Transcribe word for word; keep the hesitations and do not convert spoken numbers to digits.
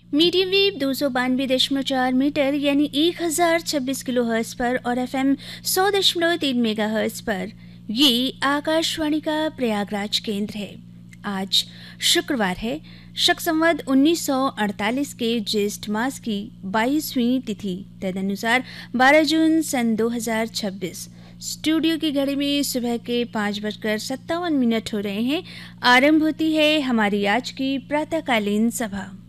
Medium wave दो सौ बानवे दशमलव चार मीटर यानी एक हजार छब्बीस किलो हर्ट्ज पर और एफ एम सौ दशमलव तीन मेगा हर्ट्ज पर ये आकाशवाणी का प्रयागराज केंद्र है। आज शुक्रवार है, शक संवत उन्नीस सौ अड़तालीस के ज्येष्ठ मास की बाईसवीं तिथि, तदनुसार बारह जून सन दो हजार छब्बीस। स्टूडियो की घड़ी में सुबह के पाँच बजकर सत्तावन मिनट हो रहे हैं। आरंभ होती है हमारी आज की प्रातःकालीन सभा।